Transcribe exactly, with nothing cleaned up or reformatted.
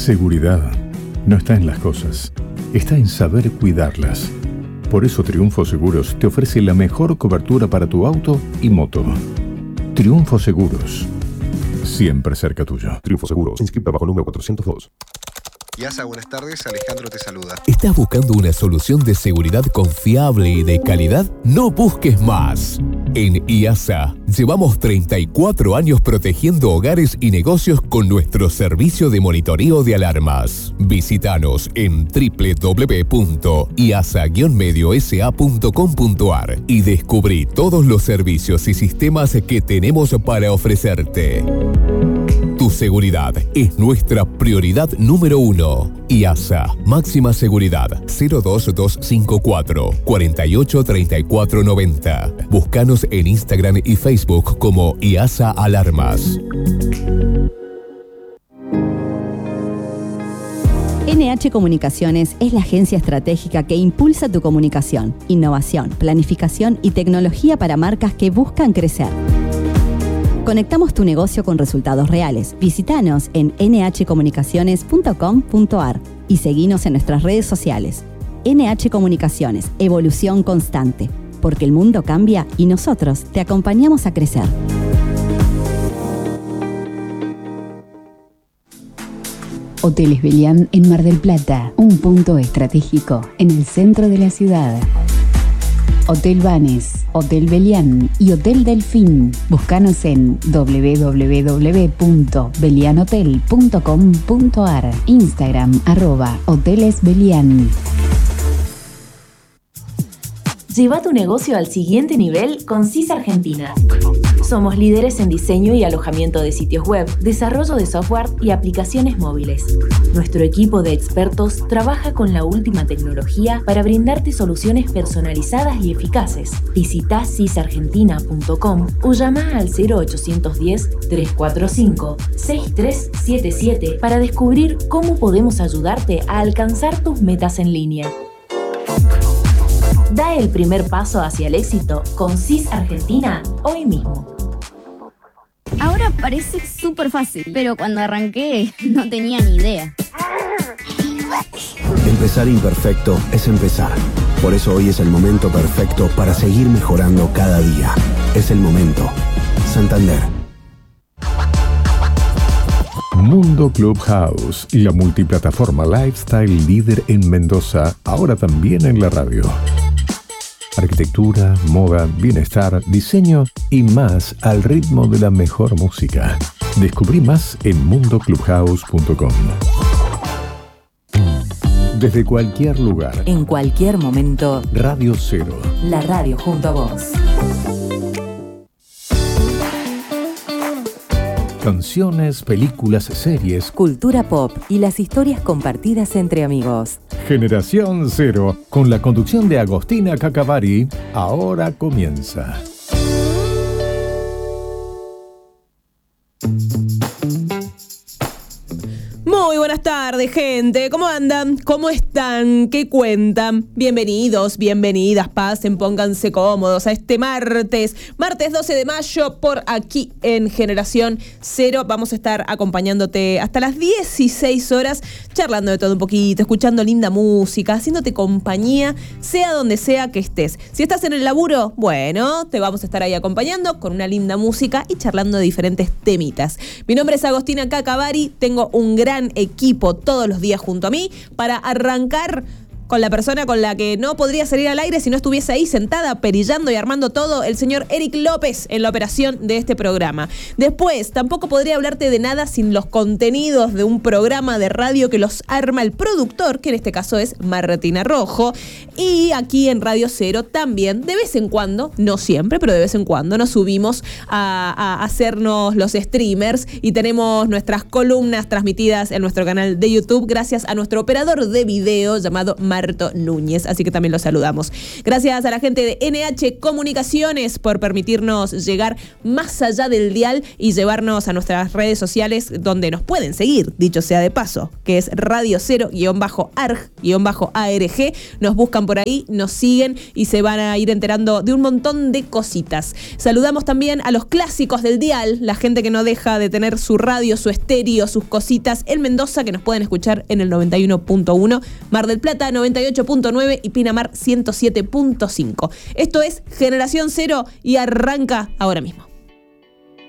Seguridad no está en las cosas, está en saber cuidarlas. Por eso Triunfo Seguros te ofrece la mejor cobertura para tu auto y moto. Triunfo Seguros, siempre cerca tuyo. Triunfo Seguros, inscrita bajo número cuatrocientos dos. I A S A, buenas tardes, Alejandro te saluda. ¿Estás buscando una solución de seguridad confiable y de calidad? No busques más. En I A S A llevamos treinta y cuatro años protegiendo hogares y negocios con nuestro servicio de monitoreo de alarmas. Visítanos en doble u doble u doble u punto i a s a guion medio s a punto com punto a r y descubrí todos los servicios y sistemas que tenemos para ofrecerte. Tu seguridad es nuestra prioridad número uno. I A S A, máxima seguridad, cero dos dos cinco cuatro, cuatro ocho tres cuatro nueve cero. Búscanos en Instagram y Facebook como I A S A Alarmas. N H Comunicaciones es la agencia estratégica que impulsa tu comunicación, innovación, planificación y tecnología para marcas que buscan crecer. Conectamos tu negocio con resultados reales. Visítanos en ene hache comunicaciones punto com punto a r y seguinos en nuestras redes sociales. N H Comunicaciones, evolución constante, porque el mundo cambia y nosotros te acompañamos a crecer. Hoteles Belián en Mar del Plata, un punto estratégico en el centro de la ciudad. Hotel Banes, Hotel Belián y Hotel Delfín. Búscanos en doble u doble u doble u punto belian hotel punto com punto a r. Instagram arroba Hoteles Belián. Lleva tu negocio al siguiente nivel con C I S Argentina. Somos líderes en diseño y alojamiento de sitios web, desarrollo de software y aplicaciones móviles. Nuestro equipo de expertos trabaja con la última tecnología para brindarte soluciones personalizadas y eficaces. Visita cisargentina punto com o llama al cero ochocientos diez, trescientos cuarenta y cinco, sesenta y tres setenta y siete para descubrir cómo podemos ayudarte a alcanzar tus metas en línea. Da el primer paso hacia el éxito con C I S Argentina hoy mismo. Ahora parece súper fácil, pero cuando arranqué no tenía ni idea. Empezar imperfecto es empezar. Por eso hoy es el momento perfecto para seguir mejorando cada día. Es el momento. Santander. Mundo Clubhouse, la multiplataforma lifestyle líder en Mendoza, ahora también en la radio. Arquitectura, moda, bienestar, diseño y más al ritmo de la mejor música. Descubrí más en mundo clubhouse punto com. Desde cualquier lugar, en cualquier momento, Radio Cero. La radio junto a vos. Canciones, películas, series, Cultura pop y las historias compartidas entre amigos. Generación Cero, con la conducción de Agostina Cacavari, ahora comienza. Muy buenas tardes, gente. ¿Cómo andan? ¿Cómo están? ¿Qué cuentan? Bienvenidos, bienvenidas, pasen, pónganse cómodos a este martes, martes doce de mayo, por aquí en Generación Cero. Vamos a estar acompañándote hasta las dieciséis horas, charlando de todo un poquito, escuchando linda música, haciéndote compañía, sea donde sea que estés. Si estás en el laburo, bueno, te vamos a estar ahí acompañando con una linda música y charlando de diferentes temitas. Mi nombre es Agostina Cacavari, tengo un gran equipo todos los días junto a mí para arrancar con la persona con la que no podría salir al aire si no estuviese ahí sentada, perillando y armando todo, el señor Eric López en la operación de este programa. Después, tampoco podría hablarte de nada sin los contenidos de un programa de radio que los arma el productor, que en este caso es Martina Rojo. Y aquí en Radio Cero también, de vez en cuando, no siempre, pero de vez en cuando, nos subimos a, a hacernos los streamers y tenemos nuestras columnas transmitidas en nuestro canal de YouTube gracias a nuestro operador de video llamado Martina Roberto Núñez, así que también los saludamos. Gracias a la gente de N H Comunicaciones por permitirnos llegar más allá del dial y llevarnos a nuestras redes sociales donde nos pueden seguir, dicho sea de paso, que es Radio Cero guión bajo A R G guión bajo A R G. Nos buscan por ahí, nos siguen y se van a ir enterando de un montón de cositas. Saludamos también a los clásicos del dial, la gente que no deja de tener su radio, su estéreo, sus cositas en Mendoza, que nos pueden escuchar en el noventa y uno punto uno, Mar del Plata noventa y ocho punto nueve y Pinamar ciento siete punto cinco. Esto es Generación Cero y arranca ahora mismo.